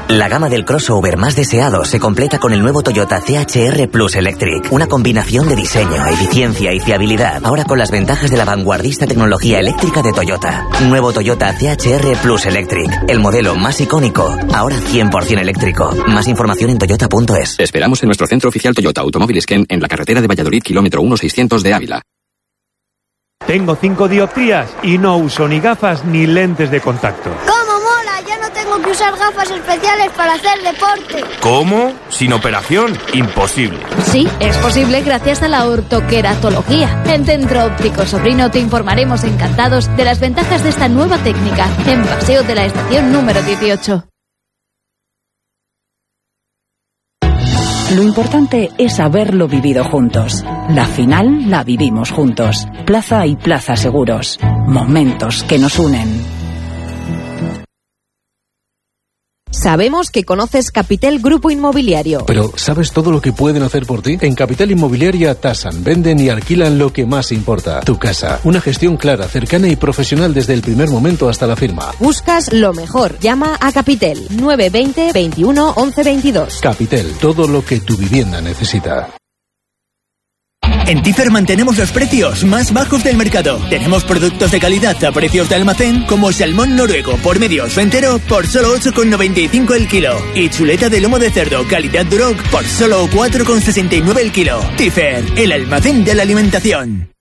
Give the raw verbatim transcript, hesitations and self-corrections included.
La gama del crossover más deseado se completa con el nuevo Toyota C H R Plus Electric. Una combinación de diseño, eficiencia y fiabilidad. Ahora con las ventajas de la vanguardista tecnología eléctrica de Toyota. Nuevo Toyota C H R Plus Electric. El modelo más icónico. Ahora cien por ciento eléctrico. Más información en toyota punto es. Esperamos en nuestro centro oficial Toyota Automóviles Ken en la carretera de Valladolid, kilómetro uno seiscientos de Ávila. Tengo cinco dioptrías y no uso ni gafas ni lentes de contacto. ¡Cómo mola! Ya no tengo que usar gafas especiales para hacer deporte. ¿Cómo? ¿Sin operación? Imposible. Sí, es posible gracias a la ortoqueratología. En Centro Óptico Sobrino te informaremos encantados de las ventajas de esta nueva técnica en Paseo de la Estación número dieciocho. Lo importante es haberlo vivido juntos. La final la vivimos juntos. Plaza y Plaza Seguros. Momentos que nos unen. Sabemos que conoces Capitel Grupo Inmobiliario. Pero ¿sabes todo lo que pueden hacer por ti? En Capital Inmobiliaria tasan, venden y alquilan lo que más importa. Tu casa. Una gestión clara, cercana y profesional desde el primer momento hasta la firma. Buscas lo mejor. Llama a Capitel nueve veinte veintiuno once veintidós. Capitel, todo lo que tu vivienda necesita. En Tifer mantenemos los precios más bajos del mercado. Tenemos productos de calidad a precios de almacén como salmón noruego por medios o entero por solo ocho con noventa y cinco el kilo. Y chuleta de lomo de cerdo calidad Duroc por solo cuatro con sesenta y nueve el kilo. Tifer, el almacén de la alimentación.